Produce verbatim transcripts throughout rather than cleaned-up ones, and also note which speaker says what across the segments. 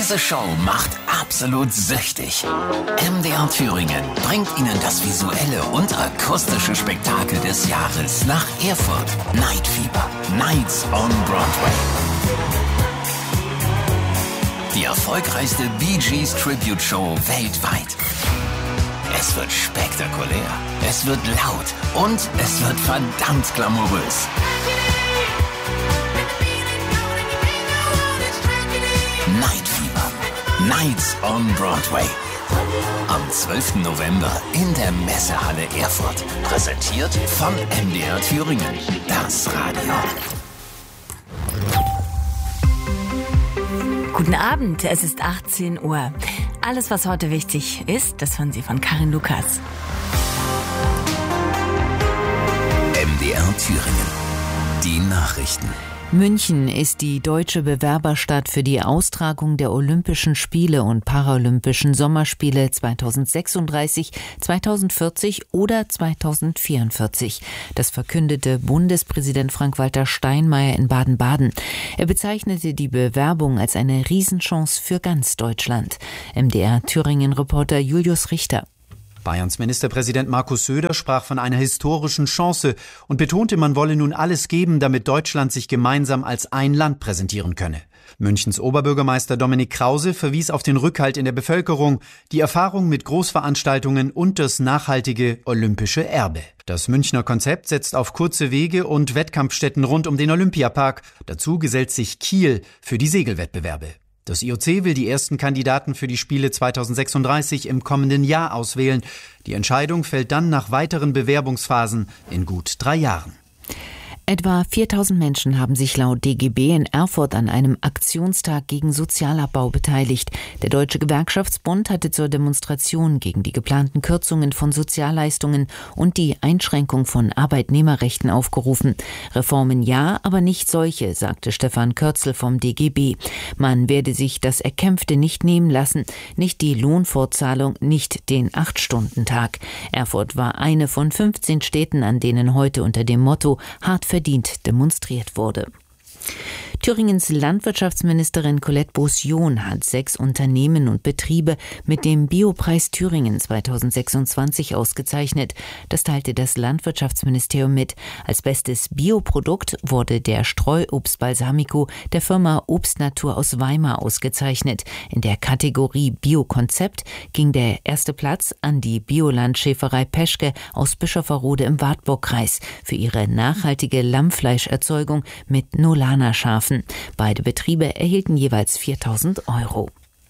Speaker 1: Diese Show macht absolut süchtig. M D R Thüringen bringt Ihnen das visuelle und akustische Spektakel des Jahres nach Erfurt. Night Fever, Nights on Broadway. Die erfolgreichste Bee Gees Tribute Show weltweit. Es wird spektakulär, es wird laut und es wird verdammt glamourös. Night Fever, Nights on Broadway. Am zwölften November in der Messehalle Erfurt. Präsentiert von M D R Thüringen. Das Radio.
Speaker 2: Guten Abend, es ist achtzehn Uhr. Alles, was heute wichtig ist, das hören Sie von Karin Lukas.
Speaker 1: M D R Thüringen. Die Nachrichten.
Speaker 3: München ist die deutsche Bewerberstadt für die Austragung der Olympischen Spiele und Paralympischen Sommerspiele zweitausendsechsunddreißig, zweitausendvierzig oder zweitausendvierundvierzig. Das verkündete Bundespräsident Frank-Walter Steinmeier in Baden-Baden. Er bezeichnete die Bewerbung als eine Riesenchance für ganz Deutschland. M D R Thüringen-Reporter Julius Richter.
Speaker 4: Bayerns Ministerpräsident Markus Söder sprach von einer historischen Chance und betonte, man wolle nun alles geben, damit Deutschland sich gemeinsam als ein Land präsentieren könne. Münchens Oberbürgermeister Dominik Krause verwies auf den Rückhalt in der Bevölkerung, die Erfahrung mit Großveranstaltungen und das nachhaltige olympische Erbe. Das Münchner Konzept setzt auf kurze Wege und Wettkampfstätten rund um den Olympiapark. Dazu gesellt sich Kiel für die Segelwettbewerbe. Das I O C will die ersten Kandidaten für die Spiele zweitausendsechsunddreißig im kommenden Jahr auswählen. Die Entscheidung fällt dann nach weiteren Bewerbungsphasen in gut drei Jahren.
Speaker 3: Etwa viertausend Menschen haben sich laut D G B in Erfurt an einem Aktionstag gegen Sozialabbau beteiligt. Der Deutsche Gewerkschaftsbund hatte zur Demonstration gegen die geplanten Kürzungen von Sozialleistungen und die Einschränkung von Arbeitnehmerrechten aufgerufen. Reformen ja, aber nicht solche, sagte Stefan Kürzel vom D G B. Man werde sich das Erkämpfte nicht nehmen lassen, nicht die Lohnfortzahlung, nicht den Acht-Stunden-Tag. Erfurt war eine von fünfzehn Städten, an denen heute unter dem Motto hart verdient demonstriert wurde. Thüringens Landwirtschaftsministerin Colette Beaussion hat sechs Unternehmen und Betriebe mit dem Biopreis Thüringen zweitausendsechsundzwanzig ausgezeichnet. Das teilte das Landwirtschaftsministerium mit. Als bestes Bioprodukt wurde der Streuobst Balsamico der Firma Obstnatur aus Weimar ausgezeichnet. In der Kategorie Biokonzept ging der erste Platz an die Biolandschäferei Peschke aus Bischofferode im Wartburgkreis für ihre nachhaltige Lammfleischerzeugung mit Nolana-Schafen. Beide Betriebe erhielten jeweils viertausend Euro.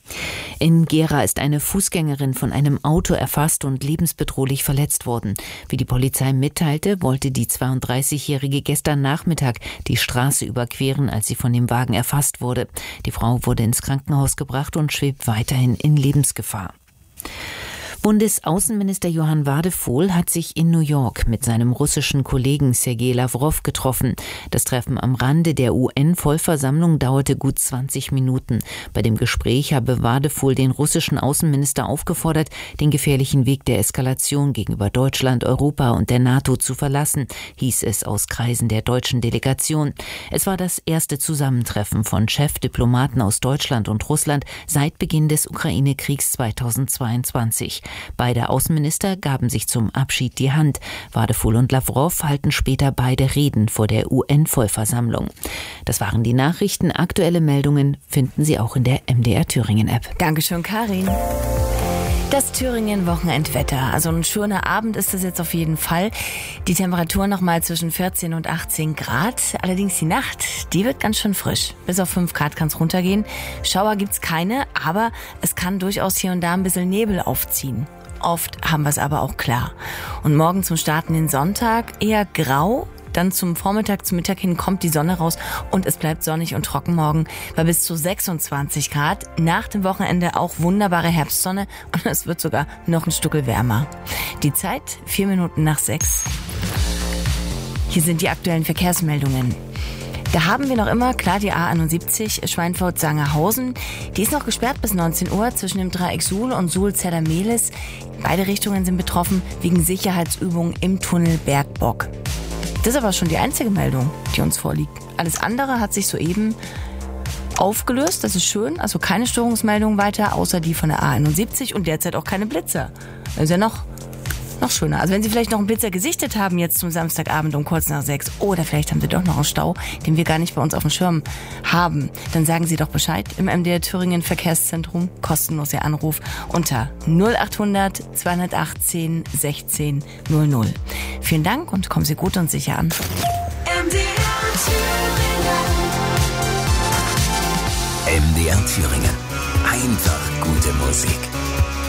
Speaker 3: In Gera ist eine Fußgängerin von einem Auto erfasst und lebensbedrohlich verletzt worden. Wie die Polizei mitteilte, wollte die zweiunddreißigjährige gestern Nachmittag die Straße überqueren, als sie von dem Wagen erfasst wurde. Die Frau wurde ins Krankenhaus gebracht und schwebt weiterhin in Lebensgefahr. Bundesaußenminister Johann Wadephol hat sich in New York mit seinem russischen Kollegen Sergei Lawrow getroffen. Das Treffen am Rande der U N-Vollversammlung dauerte gut zwanzig Minuten. Bei dem Gespräch habe Wadephol den russischen Außenminister aufgefordert, den gefährlichen Weg der Eskalation gegenüber Deutschland, Europa und der NATO zu verlassen, hieß es aus Kreisen der deutschen Delegation. Es war das erste Zusammentreffen von Chefdiplomaten aus Deutschland und Russland seit Beginn des Ukraine-Kriegs zweitausendzweiundzwanzig. Beide Außenminister gaben sich zum Abschied die Hand. Wadephol und Lawrow halten später beide Reden vor der U N-Vollversammlung. Das waren die Nachrichten. Aktuelle Meldungen finden Sie auch in der M D R Thüringen-App.
Speaker 2: Dankeschön, Karin. Das Thüringen-Wochenendwetter. Also ein schöner Abend ist es jetzt auf jeden Fall. Die Temperatur nochmal zwischen vierzehn und achtzehn Grad. Allerdings die Nacht, die wird ganz schön frisch. Bis auf fünf Grad kann es runtergehen. Schauer gibt's keine, aber es kann durchaus hier und da ein bisschen Nebel aufziehen. Oft haben wir es aber auch klar. Und morgen zum Starten den Sonntag eher grau. Dann zum Vormittag, zum Mittag hin kommt die Sonne raus und es bleibt sonnig und trocken morgen bei bis zu sechsundzwanzig Grad. Nach dem Wochenende auch wunderbare Herbstsonne und es wird sogar noch ein Stückel wärmer. Die Zeit vier Minuten nach sechs. Hier sind die aktuellen Verkehrsmeldungen. Da haben wir noch immer, klar, die A einundsiebzig Schweinfurt-Sangerhausen. Die ist noch gesperrt bis neunzehn Uhr zwischen dem Dreieck Suhl und Suhl-Zedder-Mehlis. Beide Richtungen sind betroffen wegen Sicherheitsübungen im Tunnel Bergbock. Das ist aber schon die einzige Meldung, die uns vorliegt. Alles andere hat sich soeben aufgelöst, das ist schön. Also keine Störungsmeldungen weiter, außer die von der A einundsiebzig und derzeit auch keine Blitzer. Das ist ja noch, noch schöner. Also wenn Sie vielleicht noch einen Blitzer gesichtet haben jetzt zum Samstagabend um kurz nach sechs oder vielleicht haben Sie doch noch einen Stau, den wir gar nicht bei uns auf dem Schirm haben, dann sagen Sie doch Bescheid im M D R Thüringen Verkehrszentrum. Kostenlos Ihr Anruf unter null achthundert zweihundertachtzehn sechzehn null null. Vielen Dank und kommen Sie gut und sicher an.
Speaker 1: M D R Thüringen. M D R Thüringen. Einfach gute Musik.